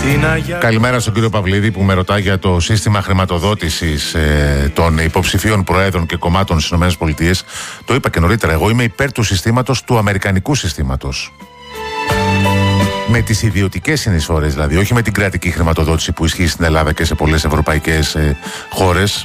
Καλημέρα στον κύριο Παυλίδη που με ρωτά για το σύστημα χρηματοδότησης των υποψηφίων προέδρων και κομμάτων στις ΗΠΑ. Το είπα και νωρίτερα, εγώ είμαι υπέρ του συστήματος, του αμερικανικού συστήματος. Με τις ιδιωτικές συνεισφορές δηλαδή, όχι με την κρατική χρηματοδότηση που ισχύει στην Ελλάδα και σε πολλές ευρωπαϊκές χώρες.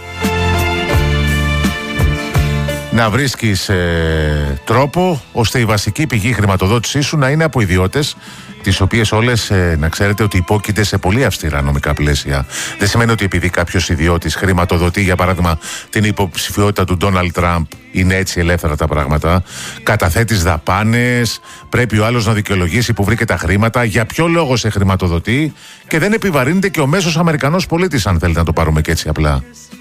Να βρίσκεις τρόπο ώστε η βασική πηγή χρηματοδότησής σου να είναι από ιδιώτες, τις οποίες όλες να ξέρετε ότι υπόκειται σε πολύ αυστηρά νομικά πλαίσια. Δεν σημαίνει ότι επειδή κάποιος ιδιώτης χρηματοδοτεί, για παράδειγμα, την υποψηφιότητα του Ντόναλντ Τραμπ, είναι έτσι ελεύθερα τα πράγματα. Καταθέτεις δαπάνες, πρέπει ο άλλος να δικαιολογήσει που βρήκε τα χρήματα, για ποιο λόγο σε χρηματοδοτεί και δεν επιβαρύνεται και ο μέσος Αμερικανός πολίτης, αν θέλετε να το πάρουμε και έτσι απλά.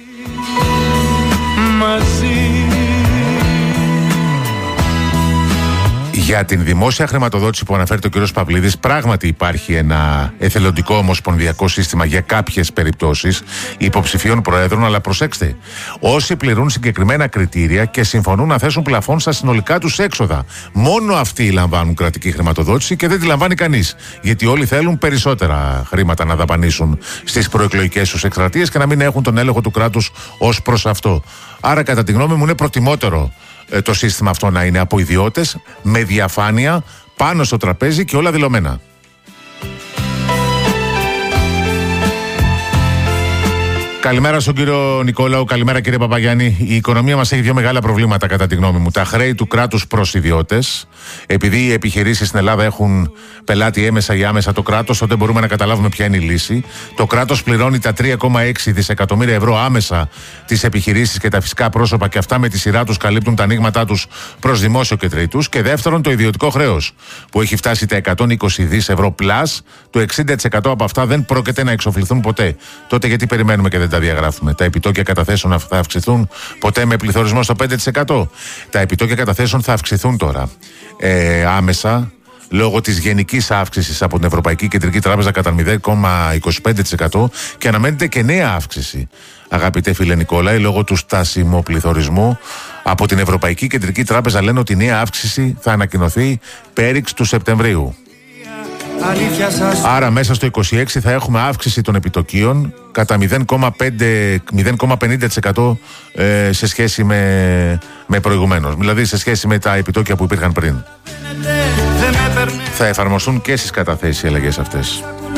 Για την δημόσια χρηματοδότηση που αναφέρεται ο κ. Παυλίδης, πράγματι υπάρχει ένα εθελοντικό ομοσπονδιακό σύστημα για κάποιες περιπτώσεις υποψηφίων προέδρων, αλλά προσέξτε, όσοι πληρούν συγκεκριμένα κριτήρια και συμφωνούν να θέσουν πλαφόν στα συνολικά τους έξοδα, μόνο αυτοί λαμβάνουν κρατική χρηματοδότηση και δεν τη λαμβάνει κανείς. Γιατί όλοι θέλουν περισσότερα χρήματα να δαπανίσουν στις προεκλογικές τους εκστρατείες και να μην έχουν τον έλεγχο του κράτους ως προς αυτό. Άρα, κατά τη γνώμη μου, είναι προτιμότερο το σύστημα αυτό να είναι από ιδιώτες, με διαφάνεια, πάνω στο τραπέζι και όλα δηλωμένα. Καλημέρα στον κύριο Νικόλαου, καλημέρα κύριε Παπαγιάννη. Η οικονομία μας έχει δύο μεγάλα προβλήματα κατά τη γνώμη μου. Τα χρέη του κράτους προς ιδιώτες. Επειδή οι επιχειρήσεις στην Ελλάδα έχουν πελάτη έμεσα ή άμεσα το κράτος, τότε μπορούμε να καταλάβουμε ποια είναι η λύση. Το κράτος πληρώνει τα 3,6 δισεκατομμύρια ευρώ άμεσα τις επιχειρήσεις και τα φυσικά πρόσωπα και αυτά με τη σειρά τους καλύπτουν τα ανοίγματά τους προς δημόσιο και τρίτους. Και δεύτερον, το ιδιωτικό χρέος που έχει φτάσει τα 120 δις ευρώ πλάς. Το 60% από αυτά δεν πρόκειται να εξοφληθούν ποτέ. Τότε γιατί περιμένουμε και δεν τα διαγράφουμε? Τα επιτόκια καταθέσεων θα αυξηθούν ποτέ με πληθωρισμό στο 5%? Τα επιτόκια καταθέσεων θα αυξηθούν τώρα άμεσα λόγω της γενικής αύξησης από την Ευρωπαϊκή Κεντρική Τράπεζα κατά 0,25% και αναμένεται και νέα αύξηση, αγαπητέ φίλε Νικόλαη, λόγω του στασιμοπληθωρισμού. Από την Ευρωπαϊκή Κεντρική Τράπεζα λένε ότι η νέα αύξηση θα ανακοινωθεί πέριξ του Σεπτεμβρίου. Άρα μέσα στο 26 θα έχουμε αύξηση των επιτοκίων κατά 0,50% σε σχέση με προηγουμένως. Δηλαδή σε σχέση με τα επιτόκια που υπήρχαν πριν. Θα εφαρμοστούν και στις καταθέσεις οι αλλαγές αυτές.